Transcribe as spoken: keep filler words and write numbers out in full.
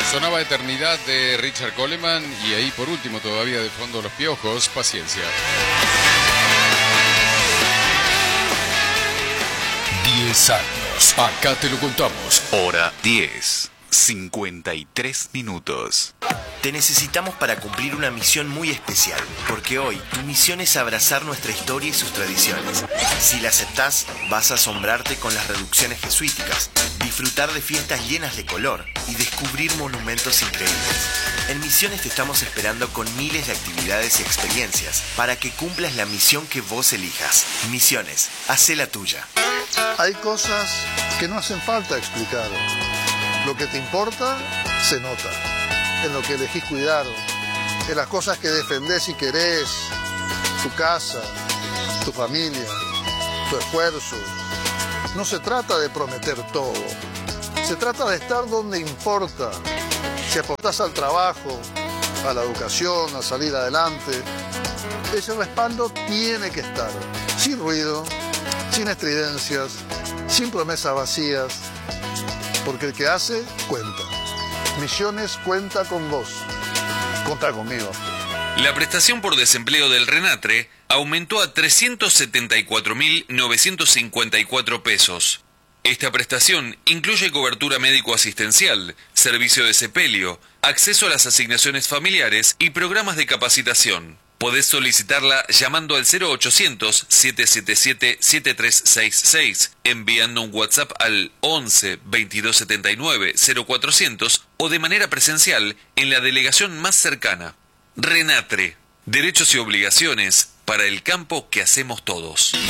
Sonaba Eternidad de Richard Coleman y ahí por último todavía de fondo Los Piojos, Paciencia. diez años, acá te lo contamos. Hora diez, cincuenta y tres minutos. Te necesitamos para cumplir una misión muy especial, porque hoy tu misión es abrazar nuestra historia y sus tradiciones. Si la aceptás, vas a asombrarte con las reducciones jesuíticas, disfrutar de fiestas llenas de color y descubrir monumentos increíbles. En Misiones te estamos esperando con miles de actividades y experiencias para que cumplas la misión que vos elijas. Misiones, hacé la tuya. Hay cosas que no hacen falta explicar. Lo que te importa, se nota. En lo que elegís cuidar, en las cosas que defendés y querés, tu casa, tu familia, tu esfuerzo. No se trata de prometer todo, se trata de estar donde importa. Si apostás al trabajo, a la educación, a salir adelante, ese respaldo tiene que estar, sin ruido, sin estridencias, sin promesas vacías, porque el que hace, cuenta. Misiones cuenta con vos. Contá conmigo. La prestación por desempleo del RENATRE aumentó a trescientos setenta y cuatro mil novecientos cincuenta y cuatro pesos. Esta prestación incluye cobertura médico-asistencial, servicio de sepelio, acceso a las asignaciones familiares y programas de capacitación. Podés solicitarla llamando al cero ochocientos, siete siete siete, siete tres seis seis, enviando un WhatsApp al once, veintidós setenta y nueve, cero cuatrocientos o de manera presencial en la delegación más cercana. RENATRE, derechos y obligaciones para el campo que hacemos todos.